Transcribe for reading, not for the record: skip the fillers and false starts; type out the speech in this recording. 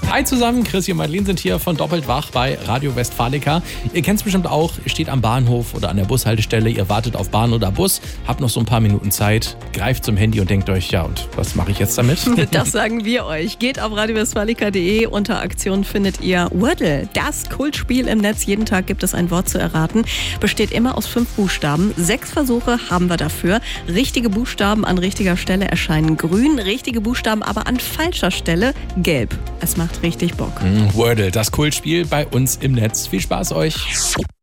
Hi zusammen, Chrissy und Madeleine sind hier von Doppelt Wach bei Radio Westfalica. Ihr kennt es bestimmt auch, ihr steht am Bahnhof oder an der Bushaltestelle, ihr wartet auf Bahn oder Bus, habt noch so ein paar Minuten Zeit, greift zum Handy und denkt euch, ja und was mache ich jetzt damit? Das sagen wir euch. Geht auf radiowestfalica.de, unter Aktion findet ihr Wordle, das Kultspiel im Netz. Jeden Tag gibt es ein Wort zu erraten, besteht immer aus 5 Buchstaben. 6 Versuche haben wir dafür. Richtige Buchstaben an richtiger Stelle erscheinen grün, richtige Buchstaben aber an falscher Stelle gelb. Es macht richtig Bock. Wordle, das Kultspiel bei uns im Netz. Viel Spaß euch.